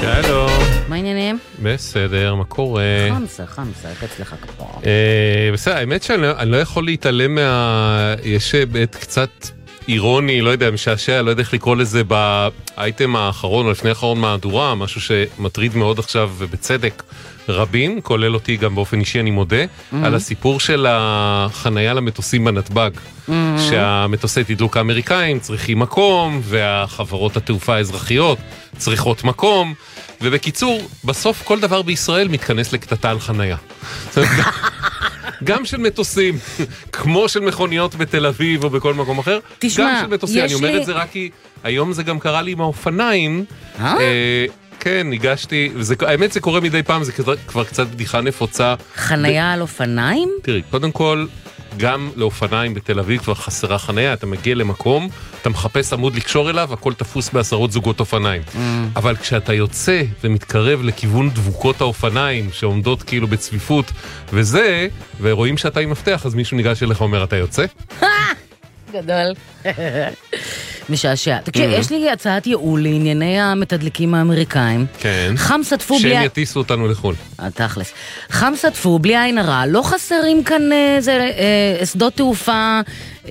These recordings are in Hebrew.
הלו. מה העניינים? בסדר, מה קורה? חמסה, איך אצלך כבר? בסדר, האמת שאני לא יכול להתעלם יש בעת קצת אירוני, לא יודע, משעשע, לא יודע איך לקרוא לזה באייטם האחרון או לפני האחרון מהדורה, משהו שמטריד מאוד עכשיו ובצדק רבים, כולל אותי גם באופן אישי, אני מודה, על הסיפור של החנייה למטוסים בנתב"ג. שהמטוסי תדלוק האמריקאים צריכים מקום, והחברות התעופה האזרחיות צריכות מקום, ובקיצור, בסוף כל דבר בישראל מתכנס לקטטה על חנייה. גם של מטוסים, כמו של מכוניות בתל אביב או בכל מקום אחר, תשמע, גם של מטוסים. אני אומר את זה רק כי היום זה גם קרה לי עם האופניים. כן, ניגשתי, האמת זה קורה מדי פעם, זה כבר קצת בדיחה נפוצה. חנייה על אופניים? תראי, קודם כל, גם לאופניים בתל אביב כבר חסרה חנייה, אתה מגיע למקום, אתה מחפש עמוד לקשור אליו, הכל תפוס בעשרות זוגות אופניים. אבל כשאתה יוצא ומתקרב לכיוון דבוקות האופניים, שעומדות כאילו בצפיפות, וזה, ורואים שאתה עם מפתח, אז מישהו ניגש אליך ואומר, אתה יוצא? גדול. משעשע. תקשיב, יש לי הצעת ייעול לענייני המתדלקים האמריקאים. כן. חמסתפו בלי... שהם יטיסו אותנו לחול. תכלס. חמסתפו בלי עין הרע. לא חסרים כאן שדות תעופה,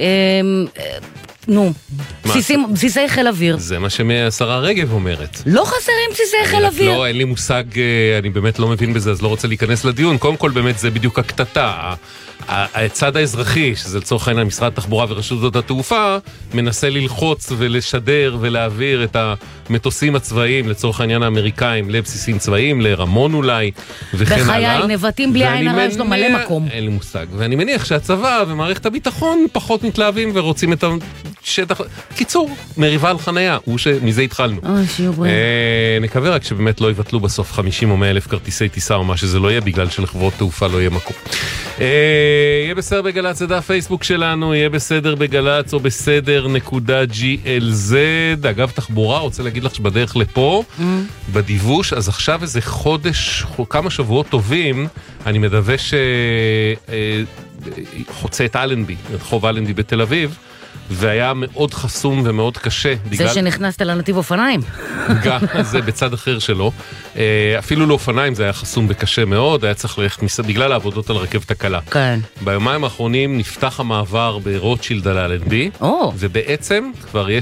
בסיסי חיל אוויר. זה מה שהשרה רגב אומרת. לא חסרים בסיסי חיל אוויר. לא, אין לי מושג, אני באמת לא מבין בזה, אז לא רוצה להיכנס לדיון. קודם כל, באמת, זה בדיוק הקטטה. הצד האזרחי, שזה לצורך העניין משרד התחבורה ורשות שדות התעופה, מנסה ללחוץ ולשדר ולהעביר את המטוסים הצבאיים, לצורך העניין האמריקאים, לבסיסים צבאיים, לרמון אולי, וכן הלאה. בחיי, נבטים בלי עין הרע, יש לו מלא מקום. אין לי מושג. ואני מניח שהצבא ומערכת הביטחון פחות מתלהבים ורוצים את השטח. קיצור, מריבה על חנייה, הוא שמזה התחלנו. נקווה רק שבאמת לא יבטלו בסוף 50 או 100 אלף כרטיסי טיסה או מה שזה לא יהיה, בגלל שלחברות תעופה לא יהיה מקום. יהיה בסדר בגלץ, זה דף פייסבוק שלנו, יהיה בסדר בגלץ או בסדר.glz. אגב, תחבורה, רוצה להגיד לך שבדרך לפה, בדיווש, אז עכשיו איזה חודש, כמה שבועות טובים, אני מדווה שחוצה את אלנבי, רחוב אלנבי בתל אביב, והיה מאוד חסום ומאוד קשה. זה שנכנסת לנתיב אופניים. גם זה בצד אחר שלו. אפילו לאופניים זה היה חסום וקשה מאוד, היה צריך ללכת בגלל העבודות על רכבת הקלה. כן. ביומיים האחרונים נפתח המעבר ברוטשילד על אלנבי, ובעצם כבר יש